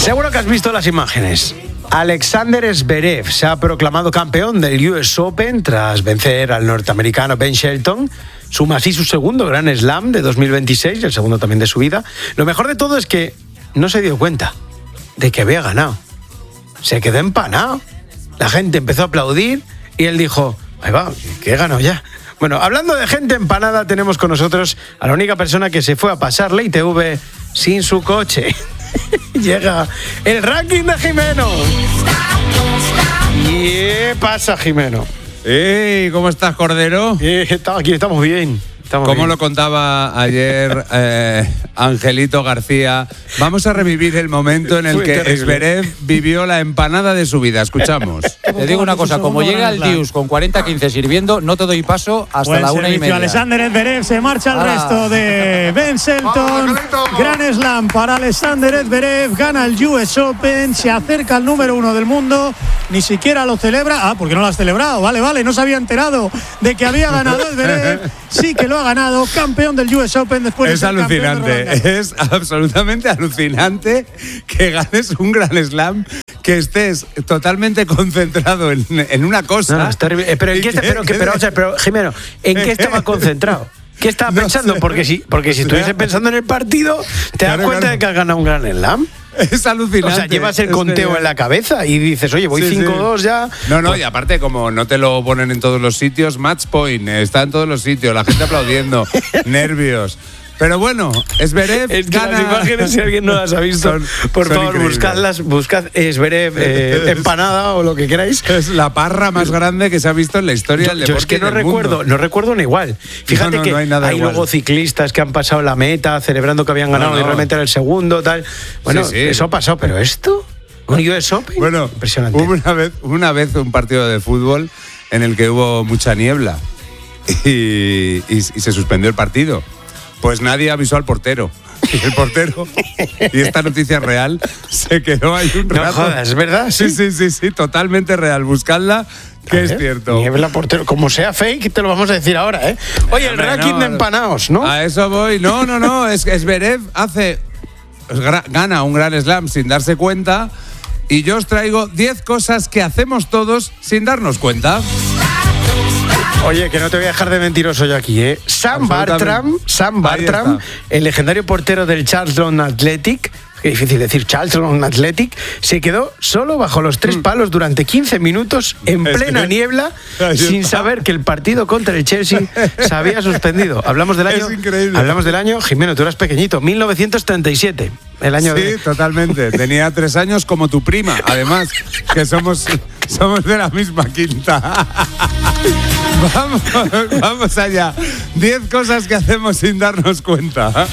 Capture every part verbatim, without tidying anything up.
Seguro que has visto las imágenes. Alexander Zverev se ha proclamado campeón del U S Open tras vencer al norteamericano Ben Shelton. Suma así su segundo Grand Slam de dos mil veintiséis, el segundo también de su vida. Lo mejor de todo es que no se dio cuenta de que había ganado. Se quedó empanado. La gente empezó a aplaudir y él dijo, ahí va, que he ganado ya. Bueno, hablando de gente empanada, tenemos con nosotros a la única persona que se fue a pasar la I T V sin su coche. Llega el ranking de Jimeno. ¿Qué pasa, Jimeno? ¡Ey! ¿Cómo estás, Cordero? Eh, aquí estamos bien. Estamos Como bien. lo contaba ayer eh, Angelito García, vamos a revivir el momento en el Fue que terrible. Zverev vivió la empanada de su vida. Escuchamos. Te digo una cosa, como llega el Dius con cuarenta quince sirviendo, no te doy paso hasta Buen la una y servicio. media. Alexander Zverev se marcha al Ah. resto de Ben Shelton. Gran Slam para Alexander Zverev. Gana el U S Open. Se acerca al número uno del mundo. Ni siquiera lo celebra. Ah, porque no lo has celebrado. Vale, vale. No se había enterado de que había ganado Zverev. Sí que lo ha ganado. Campeón del U S Open después Es de ser campeón de Roland alucinante, es absolutamente alucinante que ganes un Grand Slam, que estés totalmente concentrado en, en una cosa. No, no, es terrible. Eh, pero, ¿en y qué está- que- pero, que- pero, o sea, pero, Jimeno, ¿en qué estaba concentrado? ¿Qué estaba No pensando? sé. Porque si, porque si estuviese pensando en el partido, te das Claro, cuenta claro. de que has ganado un Grand Slam. Es alucinante. O sea, llevas el Es conteo que- en la cabeza y dices, oye, voy Sí, sí. cinco dos ya. No, no, y aparte, como no te lo ponen en todos los sitios, match point, está en todos los sitios, la gente aplaudiendo, nervios. Pero bueno, Zverev Es que gana. las imágenes, si alguien no las ha visto, Son- por son favor, increíbles. buscadlas, buscad Zverev eh, empanada o lo que queráis. Es la parra más grande que se ha visto en la historia del Yo deporte. es que y no del recuerdo, mundo. no recuerdo una igual. Fíjate No, no, que no hay nada igual. luego ciclistas que han pasado la meta celebrando que habían ganado No, no. y realmente era el segundo, tal. Bueno, Sí, sí. eso ha pasado, pero esto, un U S Open, Bueno, impresionante. hubo una vez, una vez un partido de fútbol en el que hubo mucha niebla y, y- y se suspendió el partido. Pues nadie avisó al portero. Y el portero, y esta noticia es real, se quedó ahí un No rato. jodas, ¿es verdad? Sí, sí, sí, sí, totalmente real. Buscadla, que A es ver, cierto. Niebla portero, como sea fake, te lo vamos a decir ahora, ¿eh? Oye, el Hombre, ranking no, de empanados, ¿no? A eso voy. No, no, no. Es que Zverev hace. gra- gana un Grand Slam sin darse cuenta. Y yo os traigo diez cosas que hacemos todos sin darnos cuenta. Oye, que no te voy a dejar de mentiroso yo aquí, ¿eh? Sam Absolutamente. Bartram, Sam Ahí Bartram, está. el legendario portero del Charlton Athletic, qué difícil decir Charlton Athletic, se quedó solo bajo los tres palos durante quince minutos en Mm. Es plena que- niebla Ahí sin está. saber que el partido contra el Chelsea se había suspendido. Hablamos del año. Es increíble. Hablamos del año, Jimeno, tú eras pequeñito, mil novecientos treinta y siete, el año Sí, de. totalmente. Tenía tres años como tu prima. Además, que somos, somos de la misma quinta. Vamos, vamos allá. Diez cosas que hacemos sin darnos cuenta.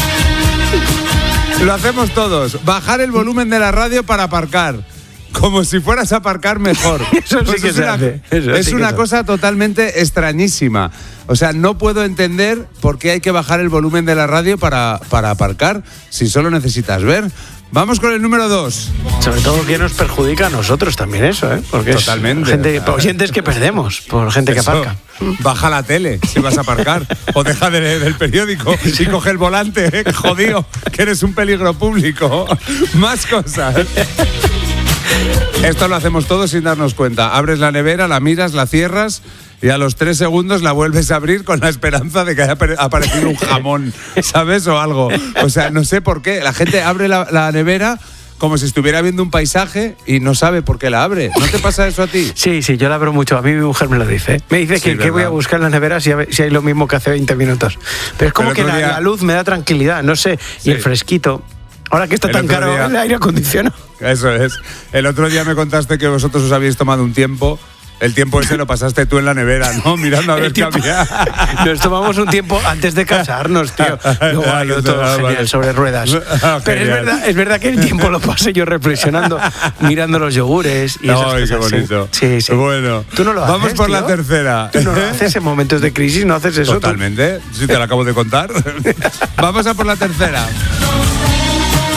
Lo hacemos todos. Bajar el volumen de la radio para aparcar. Como si fueras a aparcar mejor. Eso sí que es se una, hace. Eso es sí que una se cosa totalmente extrañísima. O sea, no puedo entender por qué hay que bajar el volumen de la radio para, para aparcar si solo necesitas ver. Vamos con el número dos. Sobre todo que nos perjudica a nosotros también eso, ¿eh? Porque Totalmente. es gente, oyentes que perdemos por gente que Eso, aparca. baja la tele si vas a aparcar. O deja de leer el periódico y coge el volante, ¿eh? Jodido, que eres un peligro público. Más cosas. Esto lo hacemos todos sin darnos cuenta. Abres la nevera, la miras, la cierras y a los tres segundos la vuelves a abrir con la esperanza de que haya apare- aparecido un jamón, ¿sabes? O algo. O sea, no sé por qué. La gente abre la, la nevera como si estuviera viendo un paisaje y no sabe por qué la abre. ¿No te pasa eso a ti? Sí, sí, yo la abro mucho. A mí mi mujer me lo dice. Me dice Sí, que, que ¿verdad? voy a buscar en la nevera si, ha- si hay lo mismo que hace veinte minutos. Pero es como El que otro la, día- la luz me da tranquilidad, no sé. Sí. Y el fresquito. Ahora que está El tan otro caro día- el aire acondicionado. Eso es. El otro día me contaste que vosotros os habéis tomado un tiempo. El tiempo ese lo pasaste tú en la nevera, ¿no? Mirando a ver El qué tiempo- había. Nos tomamos un tiempo antes de casarnos, tío. Luego Ah, hay no, todo ah, genial vale. sobre ruedas. Ah, Pero es genial. verdad, es verdad que el tiempo lo pasé yo reflexionando, mirando los yogures y esas Ay, qué cosas, sí. bonito. Sí, sí. Bueno, Tú no lo vamos haces, por tío? la tercera. Tú no lo haces en momentos de crisis, no haces eso. tú? Totalmente, si te lo acabo de contar. Vamos a por la tercera.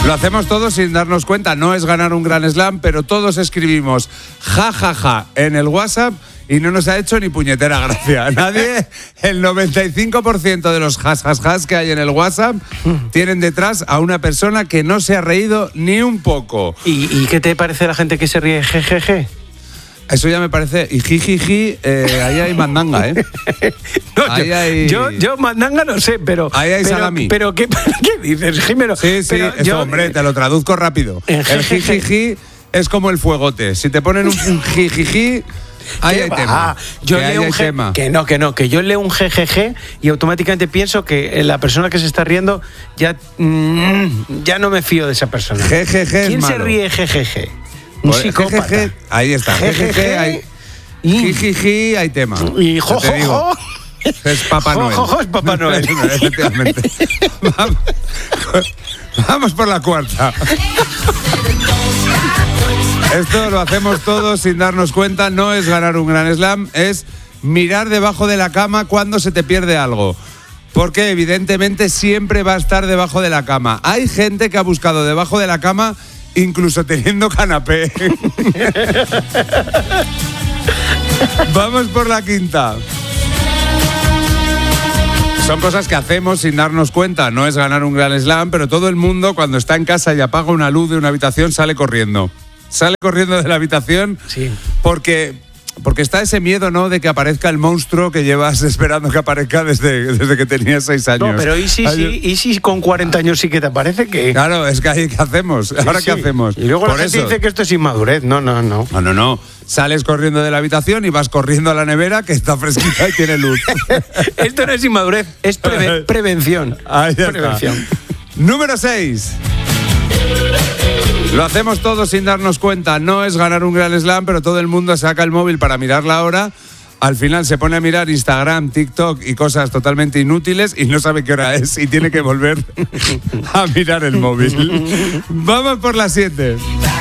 Lo hacemos todos sin darnos cuenta. No es ganar un Grand Slam, pero todos escribimos ja, ja, ja en el WhatsApp y no nos ha hecho ni puñetera gracia. Nadie, el noventa y cinco por ciento de los has, has, has que hay en el WhatsApp tienen detrás a una persona que no se ha reído ni un poco. ¿Y, y qué te parece la gente que se ríe jejeje? Eso ya me parece. Y jijiji, eh, ahí hay mandanga, ¿eh? No, ahí yo, hay... yo, yo mandanga no sé, pero... Ahí hay pero, salami. Pero, ¿qué, ¿qué dices, Jimeno? Sí, sí, Pero esto, yo, hombre, te lo traduzco rápido. En El jijiji es como el fuegote. Si te ponen un, un jijiji, ahí hay va? tema. Yo que leo ahí un hay je- tema. que no, que no, que yo leo un jejeje y automáticamente pienso que la persona que se está riendo ya, mm, ya no me fío de esa persona. Jejeje es ¿Quién se malo. ríe jejeje? Un Pues, psicópata. jejeje, ahí está. Jejeje, hay, jijiji, hay tema. Y Yo jo, te jo, digo, jo. es Papá Jo, Noel. jo, jo, es Papá Noel. Efectivamente. Vamos, vamos por la cuarta. Esto lo hacemos todos sin darnos cuenta. No es ganar un Grand Slam, es mirar debajo de la cama cuando se te pierde algo. Porque evidentemente siempre va a estar debajo de la cama. Hay gente que ha buscado debajo de la cama incluso teniendo canapé. Vamos por la quinta. Son cosas que hacemos sin darnos cuenta. No es ganar un Grand Slam, pero todo el mundo cuando está en casa y apaga una luz de una habitación sale corriendo. Sale corriendo de la habitación Sí. porque, porque está ese miedo, ¿no?, de que aparezca el monstruo que llevas esperando que aparezca desde, desde que tenías seis años. No, pero ¿y si, Ay, sí, ¿y si con cuarenta años sí que te parece que...? Claro, es que ahí, ¿qué hacemos? ¿Ahora Sí, qué sí. hacemos? Y luego Por la gente eso. dice que esto es inmadurez. No, no, no. No, no, no. Sales corriendo de la habitación y vas corriendo a la nevera que está fresquita y tiene luz. Esto no es inmadurez, es preve- prevención. Ahí ya prevención. está. Número seis. Lo hacemos todos sin darnos cuenta. No es ganar un Grand Slam, pero todo el mundo saca el móvil para mirar la hora. Al final se pone a mirar Instagram, TikTok y cosas totalmente inútiles y no sabe qué hora es y tiene que volver a mirar el móvil. Vamos por las siete.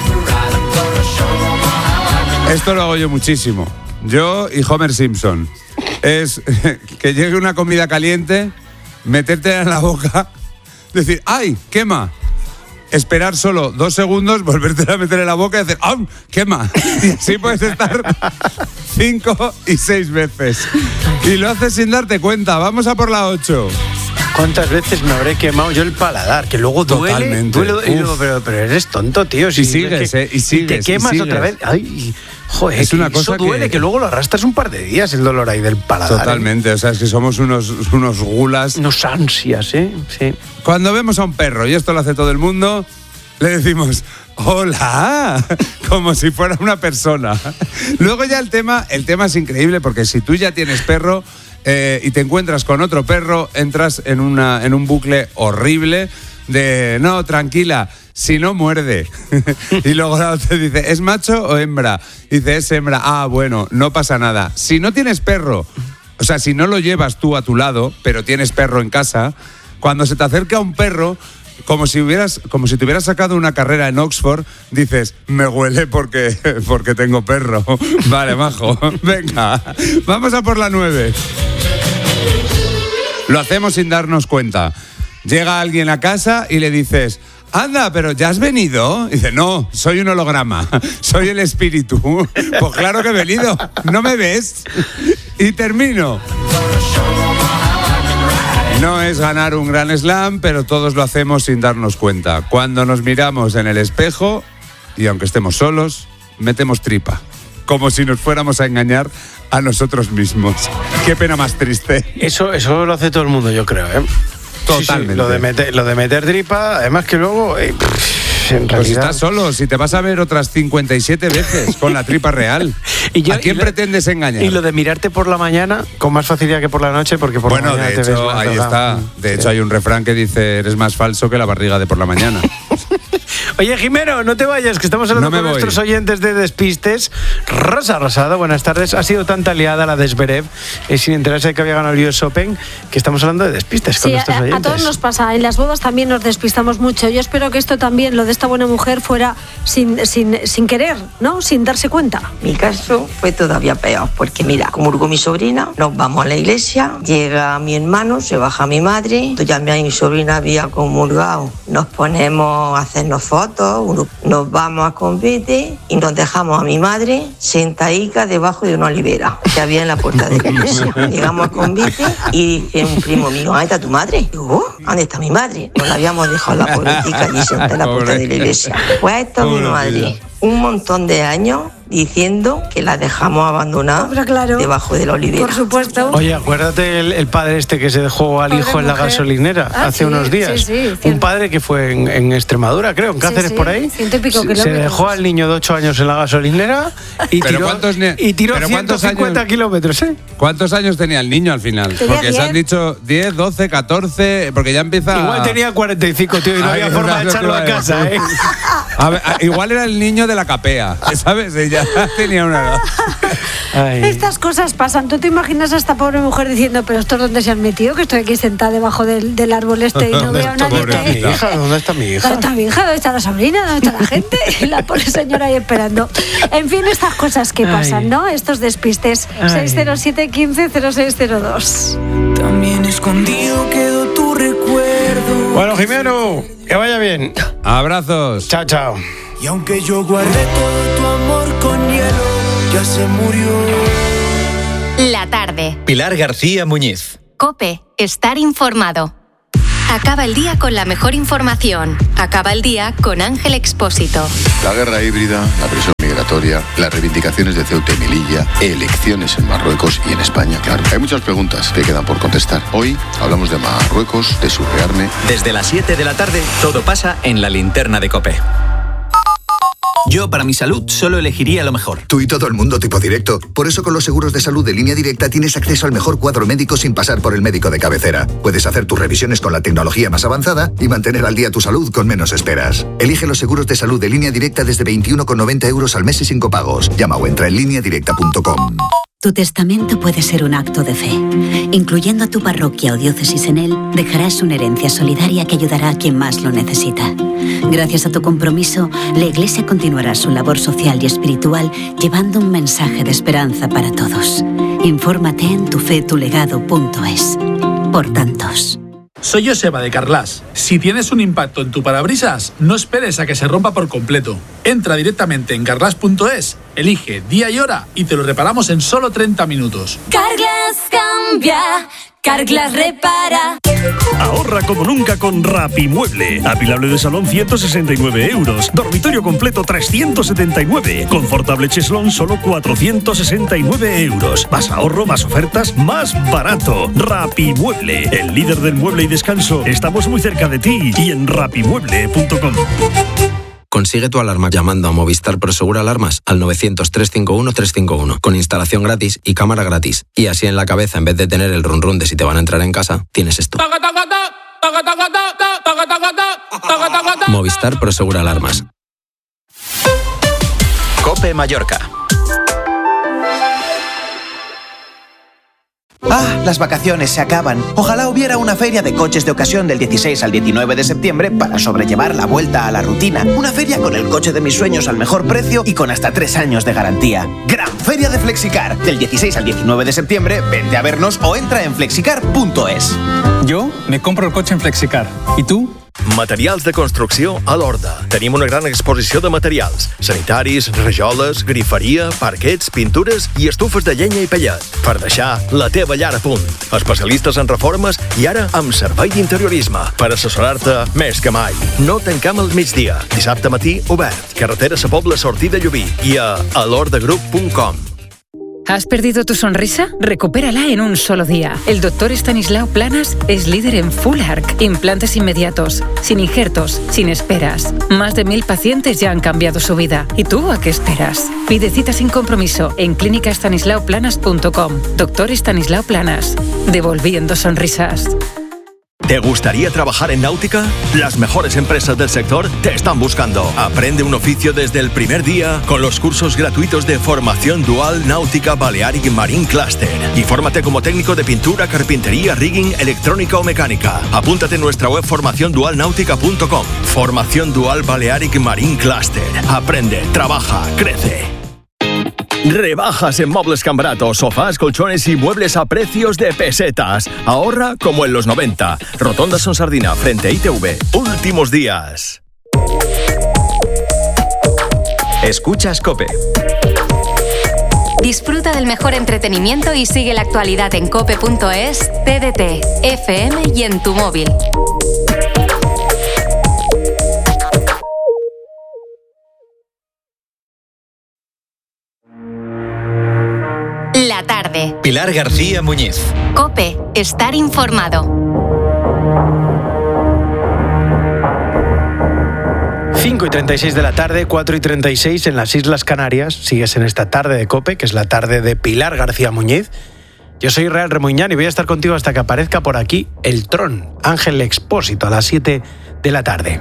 Esto lo hago yo muchísimo. Yo y Homer Simpson. Es que llegue una comida caliente, meterte en la boca, decir, ¡ay, quema! Esperar solo dos segundos, volverte a meter en la boca y decir, ¡ah, quema! Y así puedes estar cinco y seis veces. Y lo haces sin darte cuenta. Vamos a por la ocho. ¿Cuántas veces me habré quemado yo el paladar? Que luego duele, Totalmente. duele y Uf. luego, pero, pero eres tonto, tío. Si Y sigues, que- ¿eh? Y sigues, te y quemas sigues. otra vez. Ay, joder, Es una que cosa eso duele, que- que... luego lo arrastras un par de días el dolor ahí del paladar. ¿eh? Totalmente. O sea, es que somos unos, unos gulas. Unos ansias, ¿eh? Sí. Cuando vemos a un perro, y esto lo hace todo el mundo, le decimos, hola, como si fuera una persona. Luego ya el tema, el tema es increíble porque si tú ya tienes perro eh, y te encuentras con otro perro, entras en, una, en un bucle horrible de, no, tranquila, si no muerde. Y luego la otra dice, ¿es macho o hembra? Dice, es hembra. Ah, bueno, no pasa nada. Si no tienes perro, o sea, si no lo llevas tú a tu lado, pero tienes perro en casa, cuando se te acerca un perro, como si hubieras, como si te hubieras sacado una carrera en Oxford, dices, me huele porque, porque tengo perro. Vale, majo. Venga, vamos a por la nueve. Lo hacemos sin darnos cuenta. Llega alguien a casa y le dices, anda, pero ¿ya has venido? Y dice, no, soy un holograma, soy el espíritu. Pues claro que he venido, ¿no me ves? Y termino. No es ganar un Grand Slam, pero todos lo hacemos sin darnos cuenta. Cuando nos miramos en el espejo, y aunque estemos solos, metemos tripa. Como si nos fuéramos a engañar a nosotros mismos. Qué pena más triste. Eso, eso lo hace todo el mundo, yo creo, ¿eh? Totalmente. Sí, sí, lo, de meter, lo de meter tripa, además que luego, eh, pff, en Pues si realidad... estás solo, si te vas a ver otras cincuenta y siete veces con la tripa real. Y yo- ¿A quién y lo- pretendes engañar? Y lo de mirarte por la mañana con más facilidad que por la noche, porque por bueno, la mañana de te ves hecho, más ahí delgado. está. De hecho, hay un refrán que dice, eres más falso que la barriga de por la mañana. Oye, Jimeno, no te vayas, que estamos hablando No me con voy. nuestros oyentes de Despistes. Rosa Rosado, buenas tardes. Ha sido tanta liada la de Zverev, eh, sin enterarse de que había ganado el U S Open, que estamos hablando de Despistes con Sí, nuestros a, oyentes. a todos nos pasa. En las bodas también nos despistamos mucho. Yo espero que esto también, lo de esta buena mujer, fuera sin, sin, sin querer, ¿no? Sin darse cuenta. Mi caso fue todavía peor, porque mira, comulgó mi sobrina, nos vamos a la iglesia, llega mi hermano, se baja mi madre, ya mi sobrina había comulgado, nos ponemos a hacernos fotos, nos vamos a convite y nos dejamos a mi madre sentadica debajo de una olivera que había en la puerta de la iglesia. Llegamos a convite y dice un primo mío, ¿dónde está tu madre? Digo, oh, ¿dónde está mi madre? Nos la habíamos dejado la pobretica allí sentada en la puerta de la iglesia. Pues esto es mi madre. Un montón de años diciendo que la dejamos abandonada Hombre, claro. debajo de la olivera. Por supuesto. Oye, acuérdate el, el padre este que se dejó al Pobre hijo en la mujer. gasolinera Ah, hace sí, unos días. sí, sí, Un cierto. padre que fue en, en Extremadura, creo, en Cáceres, Sí, sí, por ahí. ciento y pico Se- se kilómetros. dejó al niño de ocho años en la gasolinera y Pero tiró, ¿cuántos ne- y tiró pero ciento cuántos cincuenta años- kilómetros, ¿eh? ¿Cuántos años tenía el niño al final? Tenía Porque se han diez. dicho diez, doce, catorce, porque ya empieza... Igual tenía cuarenta y cinco, tío, y no Ay, había no, forma de no te echarlo iba a a casa, decir. ¿eh? A ver, a- igual era el niño de la capea, ¿sabes? Ella tenía una edad. Ay. Estas cosas pasan. ¿Tú te imaginas a esta pobre mujer diciendo, pero estos dónde se han metido? Que estoy aquí sentada debajo del, del árbol este y no ¿Dónde veo a está, nadie. ¿Dónde está mi que- hija? ¿Dónde está mi ¿Dónde hija? está mi hija? ¿Dónde está la sobrina? ¿Dónde está la gente? Y la pobre señora ahí esperando. En fin, estas cosas que Ay. pasan, ¿no? Estos despistes. Ay. seis cero siete, quince, cero seis cero dos. También escondido quedó tu recuerdo. Bueno, Jimeno, que vaya bien. Abrazos. Chao, chao. Y aunque yo guardé todo tu amor con hielo, ya se murió. La tarde. Pilar García Muñiz. COPE. Estar informado. Acaba el día con la mejor información. Acaba el día con Ángel Expósito. La guerra híbrida, la presión migratoria, las reivindicaciones de Ceuta y Melilla, elecciones en Marruecos y en España, claro. Hay muchas preguntas que quedan por contestar. Hoy hablamos de Marruecos, de su rearme. Desde las siete de la tarde, todo pasa en la linterna de COPE. Yo, para mi salud, solo elegiría lo mejor. Tú y todo el mundo tipo directo. Por eso con los seguros de salud de Línea Directa tienes acceso al mejor cuadro médico sin pasar por el médico de cabecera. Puedes hacer tus revisiones con la tecnología más avanzada y mantener al día tu salud con menos esperas. Elige los seguros de salud de Línea Directa desde veintiuno con noventa euros al mes y sin copagos. Llama o entra en línea directa punto com. Tu testamento puede ser un acto de fe. Incluyendo a tu parroquia o diócesis en él, dejarás una herencia solidaria que ayudará a quien más lo necesita. Gracias a tu compromiso, la Iglesia continuará su labor social y espiritual llevando un mensaje de esperanza para todos. Infórmate en tufetulegado punto es. Por tantos. Soy Joseba de Carglass. Si tienes un impacto en tu parabrisas, no esperes a que se rompa por completo. Entra directamente en carglass punto es, elige día y hora y te lo reparamos en solo treinta minutos. Carglass cambia, Carglass repara. Ahorra como nunca con Rapimueble. Apilable de salón ciento sesenta y nueve euros. Dormitorio completo trescientos setenta y nueve. Confortable cheslón solo cuatrocientos sesenta y nueve euros. Más ahorro, más ofertas, más barato. Rapimueble, el líder del mueble y descanso. Estamos muy cerca de ti y en rapimueble punto com. Consigue tu alarma llamando a Movistar Prosegura Alarmas al novecientos, trescientos cincuenta y uno, trescientos cincuenta y uno con instalación gratis y cámara gratis. Y así en la cabeza, en vez de tener el run run de si te van a entrar en casa, tienes esto. Movistar Prosegura Alarmas. COPE Mallorca. Ah, las vacaciones se acaban. Ojalá hubiera una feria de coches de ocasión del dieciséis al diecinueve de septiembre para sobrellevar la vuelta a la rutina. Una feria con el coche de mis sueños al mejor precio y con hasta tres años de garantía. Gran Feria de Flexicar. Del dieciséis al diecinueve de septiembre, vente a vernos o entra en flexicar punto es. Yo me compro el coche en Flexicar. ¿Y tú? Materials de construcció a l'Horda. Tenim una gran exposició de materials. Sanitaris, rajoles, griferia, parquets, pintures i estufes de llenya i pellet. Per deixar la teva llar a punt. Especialistes en reformes i ara amb servei d'interiorisme. Per assessorar-te més que mai. No tancam al migdia. Dissabte matí obert. Carretera Sa Pobla sortida Llubí i a alordagroup punt com. ¿Has perdido tu sonrisa? Recupérala en un solo día. El doctor Estanislao Planas es líder en Full Arc, implantes inmediatos, sin injertos, sin esperas. Más de mil pacientes ya han cambiado su vida. ¿Y tú a qué esperas? Pide cita sin compromiso en clínica estanislao planas punto com. Doctor Estanislao Planas. Devolviendo sonrisas. ¿Te gustaría trabajar en náutica? Las mejores empresas del sector te están buscando. Aprende un oficio desde el primer día con los cursos gratuitos de formación dual Náutica Balearic Marine Cluster. Y fórmate como técnico de pintura, carpintería, rigging, electrónica o mecánica. Apúntate en nuestra web formación dual náutica punto com. Formación Dual Balearic Marine Cluster. Aprende, trabaja, crece. Rebajas en Muebles Cambarato, sofás, colchones y muebles a precios de pesetas. Ahorra como en los noventa. Rotonda Son Sardina, frente a I T V. Últimos días. Escuchas COPE. Disfruta del mejor entretenimiento y sigue la actualidad en cope punto es, T D T, F M y en tu móvil. La tarde. Pilar García Muñiz. COPE. Estar informado. cinco y treinta y seis de la tarde, cuatro y treinta y seis en las Islas Canarias. Sigues en esta tarde de COPE, que es la tarde de Pilar García Muñiz. Yo soy Real Remuñán y voy a estar contigo hasta que aparezca por aquí el Tron, Ángel Expósito, a las siete de la tarde.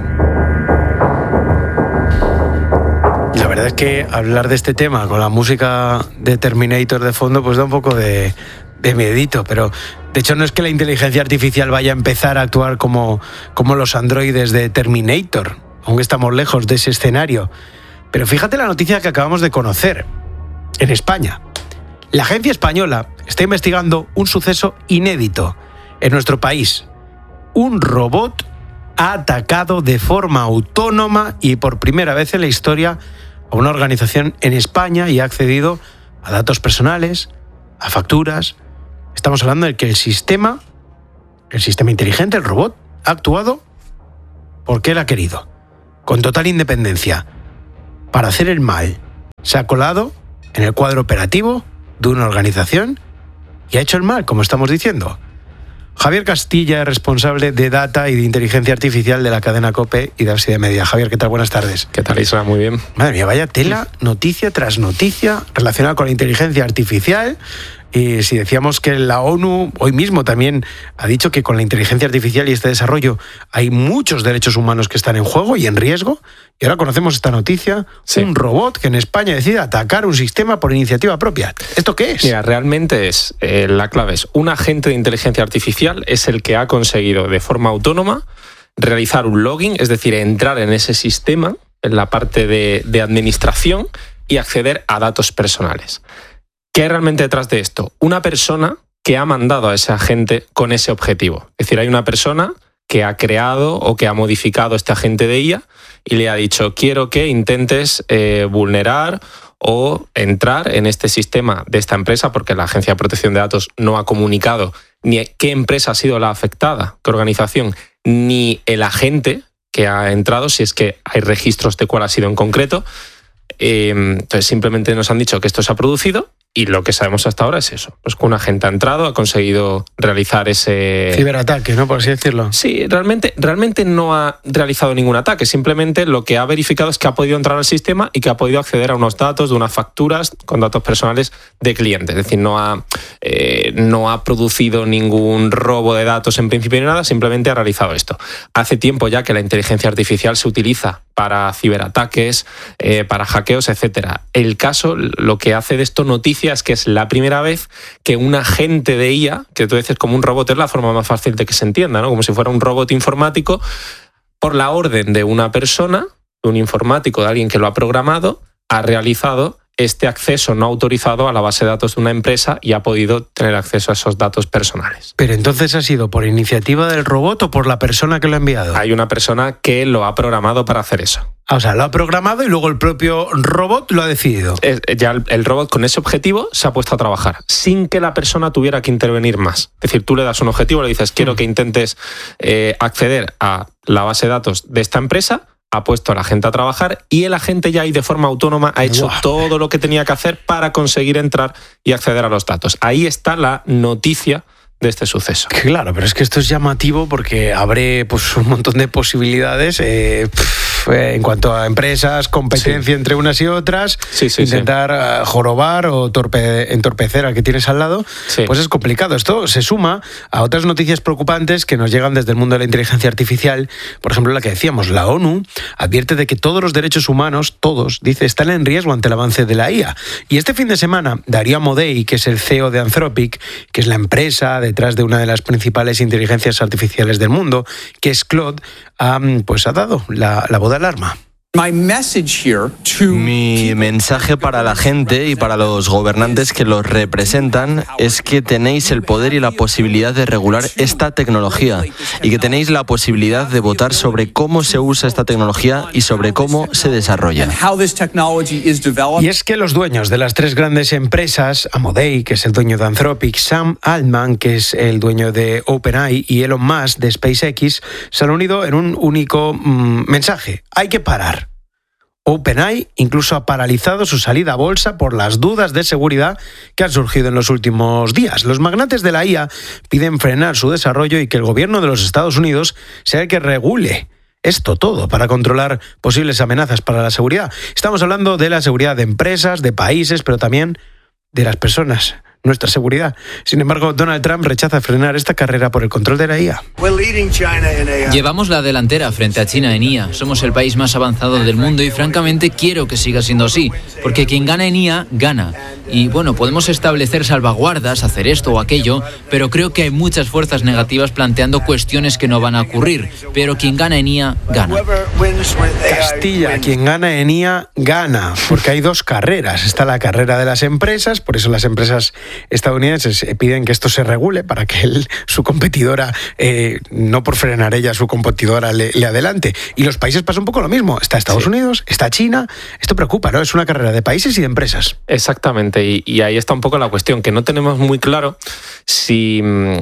La verdad es que hablar de este tema con la música de Terminator de fondo pues da un poco de, de miedito, pero de hecho no es que la inteligencia artificial vaya a empezar a actuar como, como los androides de Terminator, aunque estamos lejos de ese escenario. Pero fíjate la noticia que acabamos de conocer. En España, la agencia española está investigando un suceso inédito en nuestro país. Un robot ha atacado de forma autónoma y por primera vez en la historia a una organización en España y ha accedido a datos personales, a facturas. Estamos hablando de que el sistema, el sistema inteligente, el robot, ha actuado porque él ha querido, con total independencia, para hacer el mal. Se ha colado en el cuadro operativo de una organización y ha hecho el mal, como estamos diciendo. Javier Castilla es responsable de Data y de Inteligencia Artificial de la cadena COPE y de Abside Media. Javier, ¿qué tal? Buenas tardes. ¿Qué tal, Isra? Muy bien. Madre mía, vaya tela, noticia tras noticia relacionada con la inteligencia artificial. Y si decíamos que la ONU hoy mismo también ha dicho que con la inteligencia artificial y este desarrollo hay muchos derechos humanos que están en juego y en riesgo, y ahora conocemos esta noticia, sí. Un robot que en España decide atacar un sistema por iniciativa propia. ¿Esto qué es? Mira, realmente es, eh, la clave es, un agente de inteligencia artificial es el que ha conseguido de forma autónoma realizar un login, es decir, entrar en ese sistema, en la parte de, de administración y acceder a datos personales. ¿Qué hay realmente detrás de esto? Una persona que ha mandado a ese agente con ese objetivo. Es decir, hay una persona que ha creado o que ha modificado este agente de I A y le ha dicho, quiero que intentes eh, vulnerar o entrar en este sistema de esta empresa, porque la Agencia de Protección de Datos no ha comunicado ni qué empresa ha sido la afectada, qué organización, ni el agente que ha entrado, si es que hay registros de cuál ha sido en concreto. Eh, entonces simplemente nos han dicho que esto se ha producido. Y lo que sabemos hasta ahora es eso, pues que un agente ha entrado, ha conseguido realizar ese... ciberataque, ¿no? Por así decirlo. Sí, realmente, realmente no ha realizado ningún ataque, simplemente lo que ha verificado es que ha podido entrar al sistema y que ha podido acceder a unos datos de unas facturas con datos personales de clientes. Es decir, no ha, eh, no ha producido ningún robo de datos en principio ni nada, simplemente ha realizado esto. Hace tiempo ya que la inteligencia artificial se utiliza para ciberataques, eh, para hackeos, etcétera. El caso, lo que hace de esto noticia es que es la primera vez que un agente de I A, que tú dices como un robot, es la forma más fácil de que se entienda, ¿no? Como si fuera un robot informático, por la orden de una persona, de un informático, de alguien que lo ha programado, ha realizado este acceso no autorizado a la base de datos de una empresa y ha podido tener acceso a esos datos personales. Pero entonces, ¿ha sido por iniciativa del robot o por la persona que lo ha enviado? Hay una persona que lo ha programado para hacer eso. O sea, lo ha programado y luego el propio robot lo ha decidido. Ya el, el robot con ese objetivo se ha puesto a trabajar sin que la persona tuviera que intervenir más. Es decir, tú le das un objetivo, le dices, quiero que intentes eh, acceder a la base de datos de esta empresa, ha puesto a la gente a trabajar y el agente ya ahí de forma autónoma ha hecho wow. todo lo que tenía que hacer para conseguir entrar y acceder a los datos. Ahí está la noticia de este suceso. Claro, pero es que esto es llamativo porque abre pues, un montón de posibilidades. Eh, pff, en cuanto a empresas, competencia sí. entre unas y otras, sí, sí, intentar sí. jorobar o torpe, entorpecer al que tienes al lado, sí. pues es complicado. Esto se suma a otras noticias preocupantes que nos llegan desde el mundo de la inteligencia artificial. Por ejemplo, la que decíamos, la ONU advierte de que todos los derechos humanos, todos, dice, están en riesgo ante el avance de la I A. Y este fin de semana, Darío Amodei, que es el C E O de Anthropic, que es la empresa detrás de una de las principales inteligencias artificiales del mundo, que es Claude, um, pues ha dado la, la voz de alarma. Mi mensaje para la gente y para los gobernantes que los representan es que tenéis el poder y la posibilidad de regular esta tecnología y que tenéis la posibilidad de votar sobre cómo se usa esta tecnología y sobre cómo se desarrolla. Y es que los dueños de las tres grandes empresas, Amodei, que es el dueño de Anthropic, Sam Altman, que es el dueño de OpenAI, y Elon Musk de SpaceX, se han unido en un único mmm, mensaje: hay que parar. OpenAI incluso ha paralizado su salida a bolsa por las dudas de seguridad que han surgido en los últimos días. Los magnates de la I A piden frenar su desarrollo y que el gobierno de los Estados Unidos sea el que regule esto todo para controlar posibles amenazas para la seguridad. Estamos hablando de la seguridad de empresas, de países, pero también de las personas, nuestra seguridad. Sin embargo, Donald Trump rechaza frenar esta carrera por el control de la I A. Llevamos la delantera frente a China en I A. Somos el país más avanzado del mundo y francamente quiero que siga siendo así, porque quien gana en I A, gana. Y bueno, podemos establecer salvaguardas, hacer esto o aquello, pero creo que hay muchas fuerzas negativas planteando cuestiones que no van a ocurrir. Pero quien gana en I A, gana. Castilla, quien gana en I A, gana, porque hay dos carreras. Está la carrera de las empresas, por eso las empresas estadounidenses piden que esto se regule para que él, su competidora, eh, no por frenar ella, su competidora le, le adelante. Y los países pasa un poco lo mismo. Está Estados sí. Unidos, está China. Esto preocupa, ¿no? Es una carrera de países y de empresas. Exactamente, y, y ahí está un poco la cuestión, que no tenemos muy claro si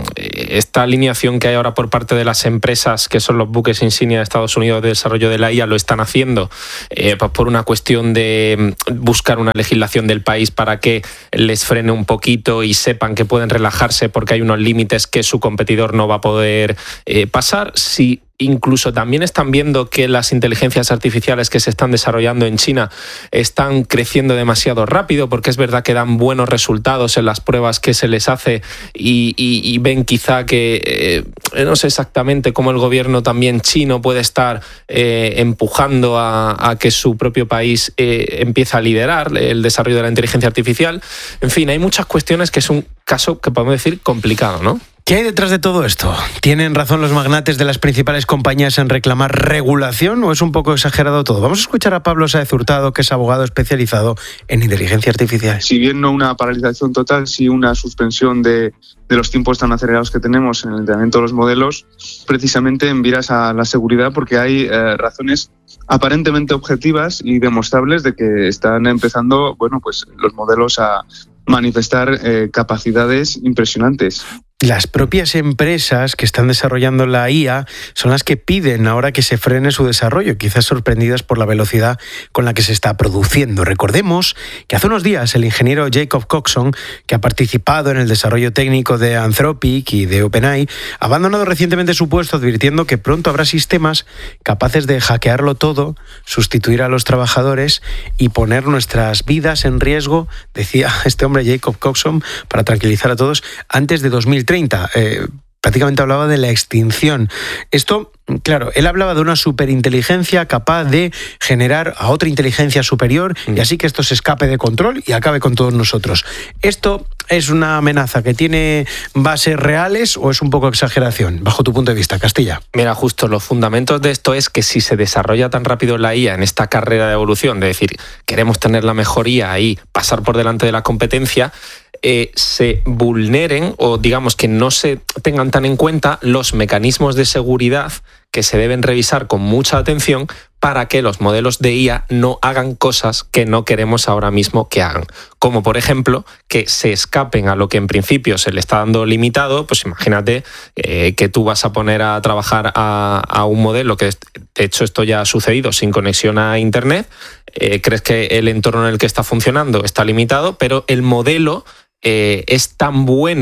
esta alineación que hay ahora por parte de las empresas, que son los buques insignia de Estados Unidos de desarrollo de la I A, lo están haciendo eh, pues por una cuestión de buscar una legislación del país para que les frene un poquito y sepan que pueden relajarse porque hay unos límites que su competidor no va a poder eh, pasar. Si incluso también están viendo que las inteligencias artificiales que se están desarrollando en China están creciendo demasiado rápido, porque es verdad que dan buenos resultados en las pruebas que se les hace y, y, y ven quizá que eh, no sé exactamente cómo el gobierno también chino puede estar eh, empujando a, a que su propio país eh, empiece a liderar el desarrollo de la inteligencia artificial. En fin, hay muchas cuestiones que es un caso que podemos decir complicado, ¿no? ¿Qué hay detrás de todo esto? ¿Tienen razón los magnates de las principales compañías en reclamar regulación o es un poco exagerado todo? Vamos a escuchar a Pablo Sáez Hurtado, que es abogado especializado en inteligencia artificial. Si bien no una paralización total, sí una suspensión de, de los tiempos tan acelerados que tenemos en el entrenamiento de los modelos, precisamente en miras a la seguridad, porque hay eh, razones aparentemente objetivas y demostrables de que están empezando, bueno, pues los modelos a manifestar eh, capacidades impresionantes. Las propias empresas que están desarrollando la I A son las que piden ahora que se frene su desarrollo, quizás sorprendidas por la velocidad con la que se está produciendo. Recordemos que hace unos días el ingeniero Jacob Coxon, que ha participado en el desarrollo técnico de Anthropic y de OpenAI, ha abandonado recientemente su puesto advirtiendo que pronto habrá sistemas capaces de hackearlo todo, sustituir a los trabajadores y poner nuestras vidas en riesgo, decía este hombre Jacob Coxon, para tranquilizar a todos, antes de dos mil treinta. Eh, prácticamente hablaba de la extinción. Esto, claro, él hablaba de una superinteligencia capaz de generar a otra inteligencia superior y así que esto se escape de control y acabe con todos nosotros. ¿Esto es una amenaza que tiene bases reales o es un poco exageración, bajo tu punto de vista, Castilla? Mira, justo los fundamentos de esto es que si se desarrolla tan rápido la I A en esta carrera de evolución, de decir, queremos tener la mejor I A y pasar por delante de la competencia, Eh, se vulneren o digamos que no se tengan tan en cuenta los mecanismos de seguridad que se deben revisar con mucha atención para que los modelos de I A no hagan cosas que no queremos ahora mismo que hagan. Como por ejemplo, que se escapen a lo que en principio se le está dando limitado. Pues imagínate eh, que tú vas a poner a trabajar a, a un modelo que, de hecho, esto ya ha sucedido sin conexión a Internet. Eh, crees que el entorno en el que está funcionando está limitado, pero el modelo Eh, es tan bueno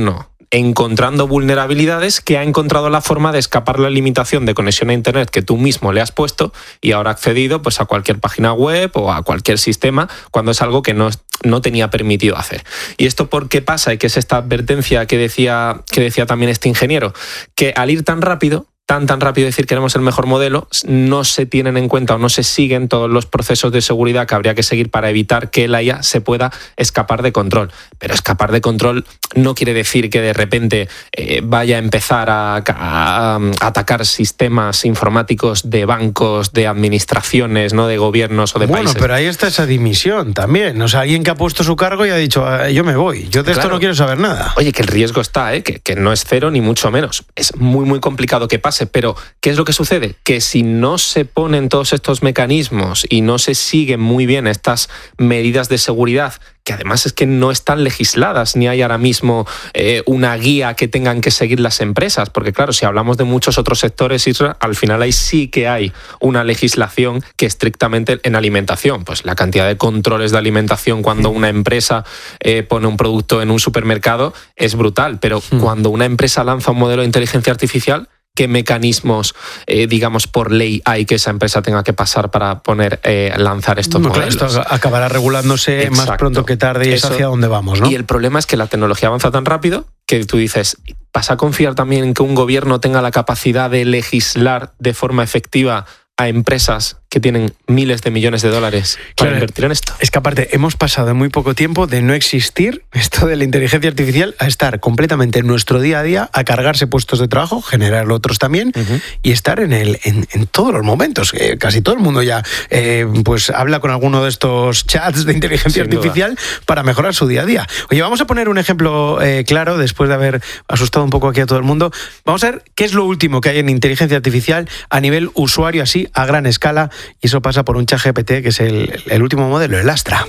encontrando vulnerabilidades, que ha encontrado la forma de escapar la limitación de conexión a Internet que tú mismo le has puesto y ahora ha accedido pues, a cualquier página web o a cualquier sistema cuando es algo que no, no tenía permitido hacer. ¿Y esto por qué pasa? Y que es esta advertencia que decía, que decía también este ingeniero, que al ir tan rápido, tan tan rápido decir queremos el mejor modelo, no se tienen en cuenta o no se siguen todos los procesos de seguridad que habría que seguir para evitar que la I A se pueda escapar de control. Pero escapar de control no quiere decir que de repente eh, vaya a empezar a, a, a atacar sistemas informáticos de bancos, de administraciones, no de gobiernos o de bueno, países. Bueno, pero ahí está esa dimisión también. O sea, alguien que ha puesto su cargo y ha dicho, yo me voy, yo de claro. esto no quiero saber nada. Oye, que el riesgo está, ¿eh? que, que no es cero ni mucho menos. Es muy, muy complicado que pase. Pero, ¿qué es lo que sucede? Que si no se ponen todos estos mecanismos y no se siguen muy bien estas medidas de seguridad, que además es que no están legisladas, ni hay ahora mismo eh, una guía que tengan que seguir las empresas, porque claro, si hablamos de muchos otros sectores, Isra, al final ahí sí que hay una legislación que estrictamente en alimentación, pues la cantidad de controles de alimentación cuando una empresa eh, pone un producto en un supermercado es brutal, pero mm. cuando una empresa lanza un modelo de inteligencia artificial, ¿qué mecanismos, eh, digamos, por ley hay que esa empresa tenga que pasar para poner, eh, lanzar estos no, modelos? Claro, esto acabará regulándose Exacto. más pronto que tarde y Eso, es hacia dónde vamos, ¿no? Y el problema es que la tecnología avanza tan rápido que tú dices, ¿vas a confiar también en que un gobierno tenga la capacidad de legislar de forma efectiva a empresas que tienen miles de millones de dólares para claro, invertir en esto? Es que aparte hemos pasado en muy poco tiempo de no existir esto de la inteligencia artificial a estar completamente en nuestro día a día, a cargarse puestos de trabajo, generar otros también, uh-huh. y estar en, el, en, en todos los momentos. Eh, casi todo el mundo ya eh, pues habla con alguno de estos chats de inteligencia Sin artificial duda. Para mejorar su día a día. Oye, vamos a poner un ejemplo eh, claro, después de haber asustado un poco aquí a todo el mundo. Vamos a ver qué es lo último que hay en inteligencia artificial a nivel usuario, así a gran escala. Y eso pasa por un ChatGPT, que es el, el último modelo, el Astra.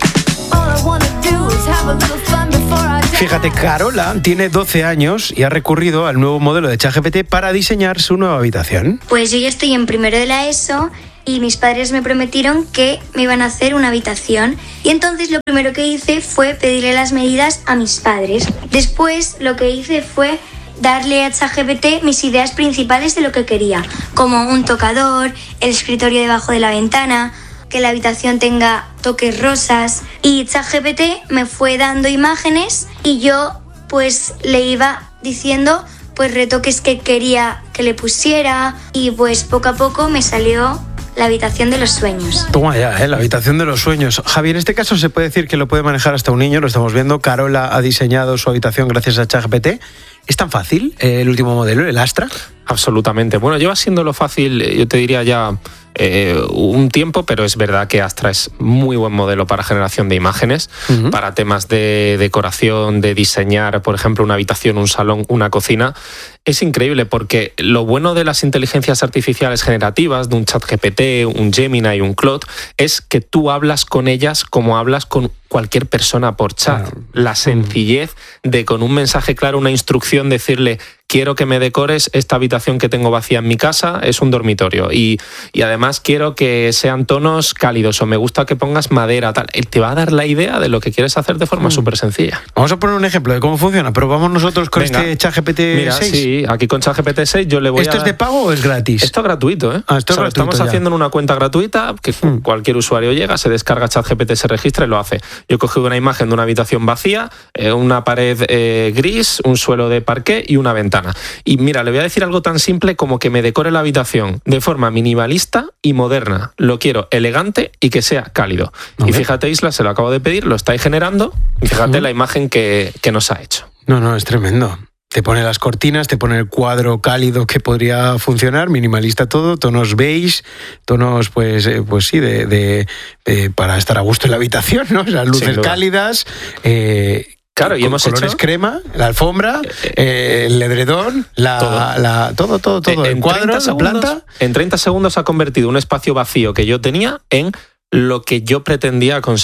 Fíjate, Carola tiene doce años y ha recurrido al nuevo modelo de ChatGPT para diseñar su nueva habitación. Pues yo ya estoy en primero de la ESO y mis padres me prometieron que me iban a hacer una habitación. Y entonces lo primero que hice fue pedirle las medidas a mis padres. Después lo que hice fue darle a ChatGPT mis ideas principales de lo que quería, como un tocador, el escritorio debajo de la ventana, que la habitación tenga toques rosas, y ChatGPT me fue dando imágenes y yo pues le iba diciendo pues retoques que quería que le pusiera y pues poco a poco me salió la habitación de los sueños. Toma ya, ¿eh? La habitación de los sueños. Javi, en este caso se puede decir que lo puede manejar hasta un niño, lo estamos viendo. Carola ha diseñado su habitación gracias a ChatGPT. ¿Es tan fácil eh, el último modelo, el Astra? Absolutamente. Bueno, lleva siendo lo fácil, yo te diría ya eh, un tiempo, pero es verdad que Astra es muy buen modelo para generación de imágenes, uh-huh. para temas de decoración, de diseñar, por ejemplo, una habitación, un salón, una cocina. Es increíble porque lo bueno de las inteligencias artificiales generativas, de un ChatGPT, un Gemini y un Claude, es que tú hablas con ellas como hablas con cualquier persona por chat. Uh-huh. La sencillez de con un mensaje claro, una instrucción, decirle quiero que me decores esta habitación que tengo vacía en mi casa, es un dormitorio. Y, y además quiero que sean tonos cálidos o me gusta que pongas madera, tal. Él te va a dar la idea de lo que quieres hacer de forma mm. súper sencilla. Vamos a poner un ejemplo de cómo funciona. Probamos nosotros con Venga. este ChatGPT Mira, seis. Sí, aquí con ChatGPT seis yo le voy ¿Esto a... es de pago o es gratis? Esto es gratuito, ¿eh? Ah, esto o sea, es gratuito, estamos ya. haciendo en una cuenta gratuita que mm. cualquier usuario llega, se descarga ChatGPT, se registra y lo hace. Yo cogí una imagen de una habitación vacía, eh, una pared eh, gris, un suelo de parqué y una ventana. Y mira, le voy a decir algo tan simple como que me decore la habitación de forma minimalista y moderna. Lo quiero elegante y que sea cálido. Okay. Y fíjate, Isla, se lo acabo de pedir, lo estáis generando y fíjate uh-huh. la imagen que, que nos ha hecho. No, no, es tremendo. Te pone las cortinas, te pone el cuadro cálido que podría funcionar, minimalista todo, tonos beige, tonos, pues, eh, pues sí, de, de, de para estar a gusto en la habitación, ¿no? O sea, luces cálidas. Eh, Claro, y hemos colores hecho crema, la alfombra, eh, el edredón, la, todo. La, todo, todo, todo, el cuadro, la planta. En treinta segundos ha convertido un espacio vacío que yo tenía en lo que yo pretendía conseguir.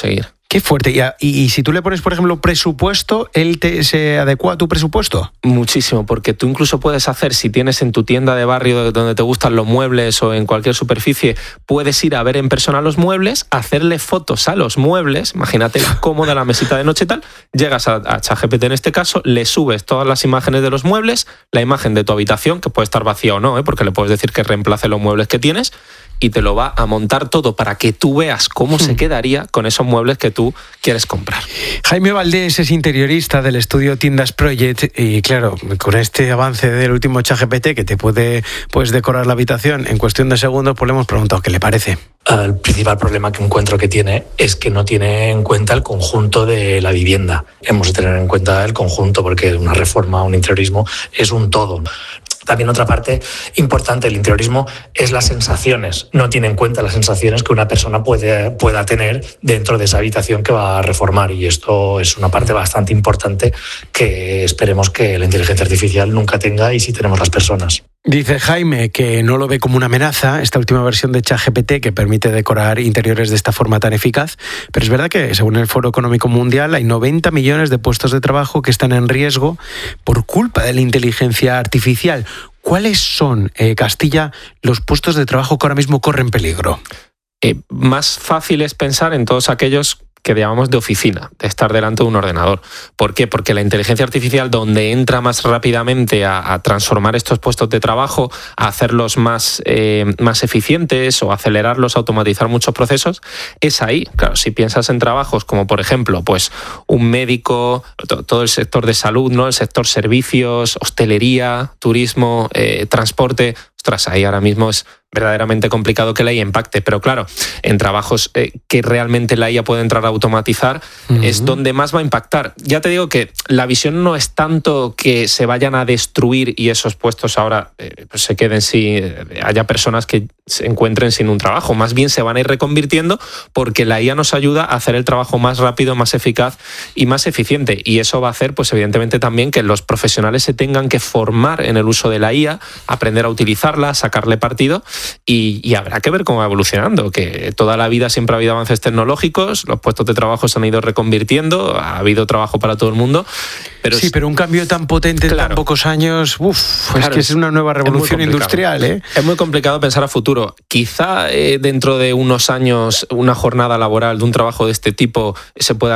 Qué fuerte. Y, y, y si tú le pones, por ejemplo, presupuesto, ¿él te, se adecua a tu presupuesto? Muchísimo, porque tú incluso puedes hacer, si tienes en tu tienda de barrio donde te gustan los muebles o en cualquier superficie, puedes ir a ver en persona los muebles, hacerle fotos a los muebles, imagínate la cómoda, la mesita de noche y tal, llegas a, a ChatGPT en este caso, le subes todas las imágenes de los muebles, la imagen de tu habitación, que puede estar vacía o no, ¿eh? Porque le puedes decir que reemplace los muebles que tienes, y te lo va a montar todo para que tú veas cómo hmm. se quedaría con esos muebles que tú quieres comprar. Jaime Valdés es interiorista del estudio Tiendas Project y claro, con este avance del último ChatGPT que te puede pues, decorar la habitación en cuestión de segundos, pues le hemos preguntado qué le parece. El principal problema que encuentro que tiene es que no tiene en cuenta el conjunto de la vivienda. Hemos de tener en cuenta el conjunto porque una reforma, un interiorismo es un todo. También otra parte importante del interiorismo es las sensaciones. No tiene en cuenta las sensaciones que una persona puede, pueda tener dentro de esa habitación que va a reformar. Y esto es una parte bastante importante que esperemos que la inteligencia artificial nunca tenga y sí tenemos las personas. Dice Jaime que no lo ve como una amenaza esta última versión de ChatGPT que permite decorar interiores de esta forma tan eficaz, pero es verdad que según el Foro Económico Mundial hay noventa millones de puestos de trabajo que están en riesgo por culpa de la inteligencia artificial. ¿Cuáles son, eh, Castilla, los puestos de trabajo que ahora mismo corren peligro? Eh, más fácil es pensar en todos aquellos que llamamos de oficina, de estar delante de un ordenador. ¿Por qué? Porque la inteligencia artificial, donde entra más rápidamente a, a transformar estos puestos de trabajo, a hacerlos más, eh, más eficientes o acelerarlos, automatizar muchos procesos, es ahí. Claro, si piensas en trabajos como, por ejemplo, pues un médico, to, todo el sector de salud, ¿no? El sector servicios, hostelería, turismo, eh, transporte, ostras, ahí ahora mismo es verdaderamente complicado que la I A impacte, pero claro, en trabajos eh, que realmente la I A puede entrar a automatizar, uh-huh. es donde más va a impactar. Ya te digo que la visión no es tanto que se vayan a destruir y esos puestos ahora eh, pues se queden sin, eh, haya personas que se encuentren sin un trabajo, más bien se van a ir reconvirtiendo porque la I A nos ayuda a hacer el trabajo más rápido, más eficaz y más eficiente, y eso va a hacer, pues evidentemente también que los profesionales se tengan que formar en el uso de la I A, aprender a utilizarla, sacarle partido. Y, y habrá que ver cómo va evolucionando, que toda la vida siempre ha habido avances tecnológicos, los puestos de trabajo se han ido reconvirtiendo, ha habido trabajo para todo el mundo. Pero sí, pero un cambio tan potente en claro, tan pocos años, uf, claro, es que es una nueva revolución industrial. ¿eh? Es muy complicado pensar a futuro. Quizá eh, dentro de unos años una jornada laboral de un trabajo de este tipo se pueda